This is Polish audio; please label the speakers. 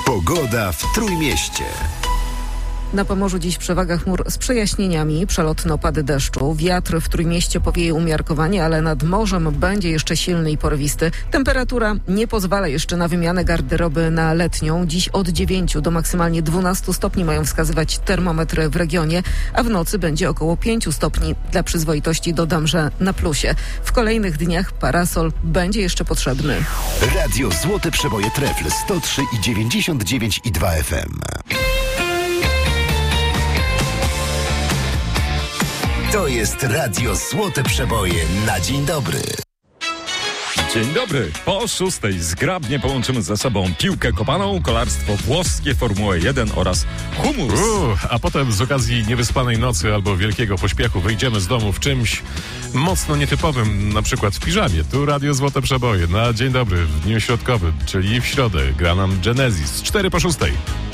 Speaker 1: Pogoda w Trójmieście.
Speaker 2: Na Pomorzu dziś przewaga chmur z przejaśnieniami, przelotne opady deszczu. Wiatr w Trójmieście powieje umiarkowanie, ale nad morzem będzie jeszcze silny i porywisty. Temperatura nie pozwala jeszcze na wymianę garderoby na letnią. Dziś od 9 do maksymalnie 12 stopni mają wskazywać termometry w regionie, a w nocy będzie około 5 stopni. Dla przyzwoitości dodam, że na plusie. W kolejnych dniach parasol będzie jeszcze potrzebny.
Speaker 1: Radio Złote Przeboje Trefl 103,99,2 FM. To jest Radio Złote Przeboje na dzień dobry.
Speaker 3: Dzień dobry. Po 6 zgrabnie połączymy ze sobą piłkę kopaną, kolarstwo włoskie, Formułę 1 oraz humus.
Speaker 4: A potem z okazji niewyspanej nocy albo wielkiego pośpiechu wyjdziemy z domu w czymś mocno nietypowym, na przykład w piżamie. Tu Radio Złote Przeboje na dzień dobry w dniu środkowym, czyli w środę. Gra nam Genesis 4 po 6.